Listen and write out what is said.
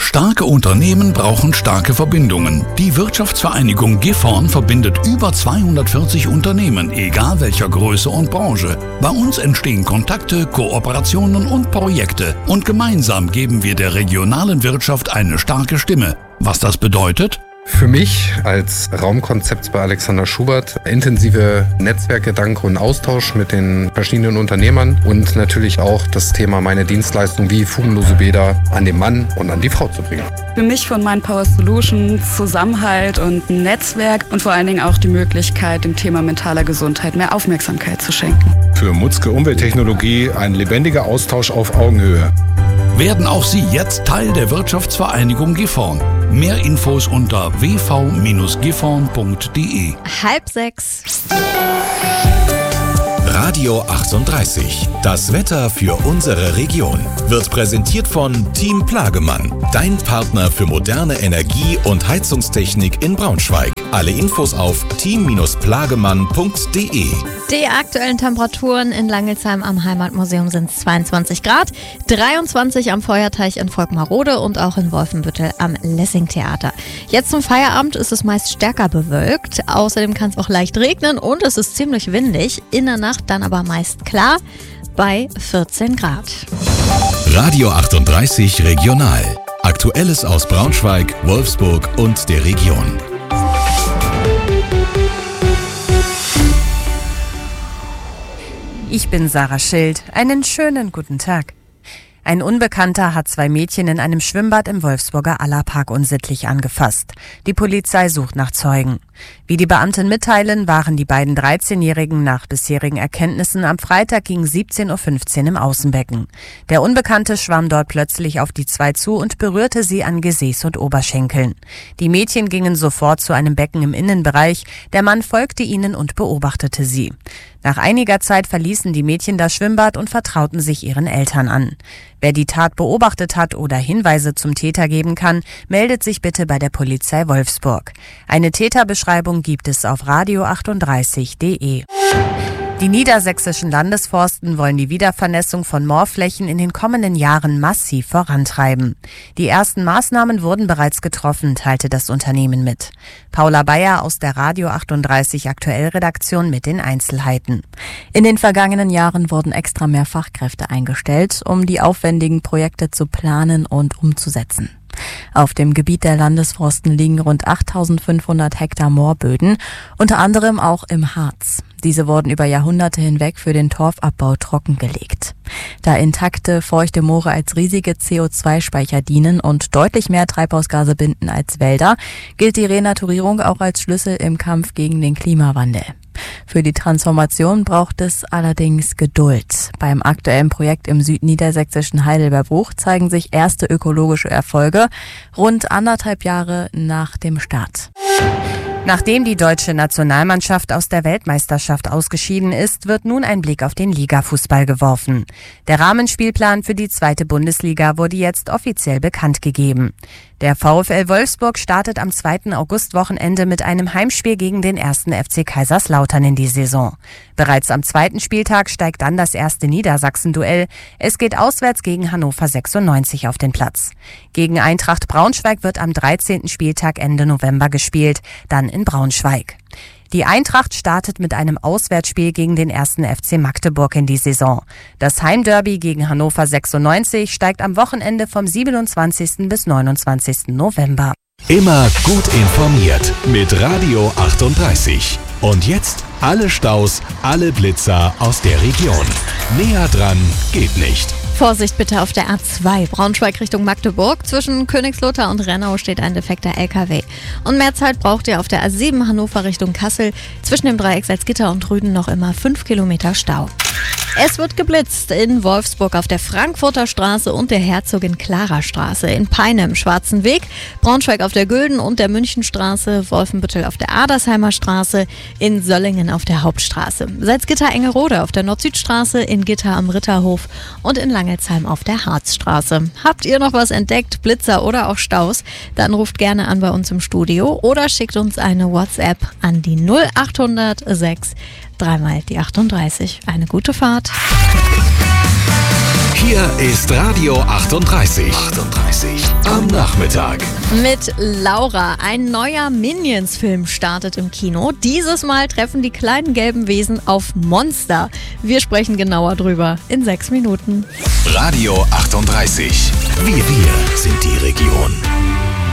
Starke Unternehmen brauchen starke Verbindungen. Die Wirtschaftsvereinigung Gifhorn verbindet über 240 Unternehmen, egal welcher Größe und Branche. Bei uns entstehen Kontakte, Kooperationen und Projekte. Und gemeinsam geben wir der regionalen Wirtschaft eine starke Stimme. Was das bedeutet? Für mich als Raumkonzept bei Alexander Schubert intensive Netzwerkgedanke und Austausch mit den verschiedenen Unternehmern und natürlich auch das Thema meine Dienstleistung wie fugenlose Bäder an den Mann und an die Frau zu bringen. Für mich von Mindpower Solutions Zusammenhalt und ein Netzwerk und vor allen Dingen auch die Möglichkeit, dem Thema mentaler Gesundheit mehr Aufmerksamkeit zu schenken. Für Mutzke Umwelttechnologie ein lebendiger Austausch auf Augenhöhe. Werden auch Sie jetzt Teil der Wirtschaftsvereinigung Gifhorn. Mehr Infos unter wv-gifhorn.de. 5:30. Radio 38. Das Wetter für unsere Region wird präsentiert von Team Plagemann. Dein Partner für moderne Energie- und Heizungstechnik in Braunschweig. Alle Infos auf team-plagemann.de. Die aktuellen Temperaturen in Langelsheim am Heimatmuseum sind 22 Grad, 23 am Feuerteich in Volkmarode und auch in Wolfenbüttel am Lessing-Theater. Jetzt zum Feierabend ist es meist stärker bewölkt, außerdem kann es auch leicht regnen und es ist ziemlich windig, in der Nacht dann aber meist klar bei 14 Grad. Radio 38 Regional. Aktuelles aus Braunschweig, Wolfsburg und der Region. Ich bin Sarah Schild. Einen schönen guten Tag. Ein Unbekannter hat 2 Mädchen in einem Schwimmbad im Wolfsburger Allerpark unsittlich angefasst. Die Polizei sucht nach Zeugen. Wie die Beamten mitteilen, waren die beiden 13-Jährigen nach bisherigen Erkenntnissen am Freitag gegen 17.15 Uhr im Außenbecken. Der Unbekannte schwamm dort plötzlich auf die 2 zu und berührte sie an Gesäß und Oberschenkeln. Die Mädchen gingen sofort zu einem Becken im Innenbereich. Der Mann folgte ihnen und beobachtete sie. Nach einiger Zeit verließen die Mädchen das Schwimmbad und vertrauten sich ihren Eltern an. Wer die Tat beobachtet hat oder Hinweise zum Täter geben kann, meldet sich bitte bei der Polizei Wolfsburg. Eine Täterbeschreibung gibt es auf radio38.de. Die niedersächsischen Landesforsten wollen die Wiedervernässung von Moorflächen in den kommenden Jahren massiv vorantreiben. Die ersten Maßnahmen wurden bereits getroffen, teilte das Unternehmen mit. Paula Bayer aus der Radio 38 Aktuell-Redaktion mit den Einzelheiten. In den vergangenen Jahren wurden extra mehr Fachkräfte eingestellt, um die aufwendigen Projekte zu planen und umzusetzen. Auf dem Gebiet der Landesforsten liegen rund 8.500 Hektar Moorböden, unter anderem auch im Harz. Diese wurden über Jahrhunderte hinweg für den Torfabbau trockengelegt. Da intakte, feuchte Moore als riesige CO2-Speicher dienen und deutlich mehr Treibhausgase binden als Wälder, gilt die Renaturierung auch als Schlüssel im Kampf gegen den Klimawandel. Für die Transformation braucht es allerdings Geduld. Beim aktuellen Projekt im südniedersächsischen Heidelbergbruch zeigen sich erste ökologische Erfolge, rund 1,5 Jahre nach dem Start. Nachdem die deutsche Nationalmannschaft aus der Weltmeisterschaft ausgeschieden ist, wird nun ein Blick auf den Ligafußball geworfen. Der Rahmenspielplan für die 2. Bundesliga wurde jetzt offiziell bekannt gegeben. Der VfL Wolfsburg startet am 2. Augustwochenende mit einem Heimspiel gegen den 1. FC Kaiserslautern in die Saison. Bereits am 2. Spieltag steigt dann das erste Niedersachsen-Duell. Es geht auswärts gegen Hannover 96 auf den Platz. Gegen Eintracht Braunschweig wird am 13. Spieltag Ende November gespielt, dann in Braunschweig. Die Eintracht startet mit einem Auswärtsspiel gegen den 1. FC Magdeburg in die Saison. Das Heimderby gegen Hannover 96 steigt am Wochenende vom 27. bis 29. November. Immer gut informiert mit Radio 38. Und jetzt alle Staus, alle Blitzer aus der Region. Näher dran geht nicht. Vorsicht bitte auf der A2 Braunschweig Richtung Magdeburg. Zwischen Königslotter und Rennau steht ein defekter LKW. Und mehr Zeit braucht ihr auf der A7 Hannover Richtung Kassel. Zwischen dem Dreieck Salzgitter und Rüden noch immer 5 Kilometer Stau. Es wird geblitzt in Wolfsburg auf der Frankfurter Straße und der Herzogin-Clara-Straße, in Peine im Schwarzen Weg, Braunschweig auf der Gülden und der Münchenstraße, Wolfenbüttel auf der Adersheimer Straße, in Söllingen auf der Hauptstraße, Salzgitter-Engerode auf der Nord-Süd-Straße, in Gitter am Ritterhof und in Langelsheim auf der Harzstraße. Habt ihr noch was entdeckt, Blitzer oder auch Staus? Dann ruft gerne an bei uns im Studio oder schickt uns eine WhatsApp an die 0800 6 3 mal die 38. Eine gute Fahrt. Hier ist Radio 38. Am Nachmittag. Mit Laura. Ein neuer Minions-Film startet im Kino. Dieses Mal treffen die kleinen gelben Wesen auf Monster. Wir sprechen genauer drüber in 6 Minuten. Radio 38. Wir sind die Region.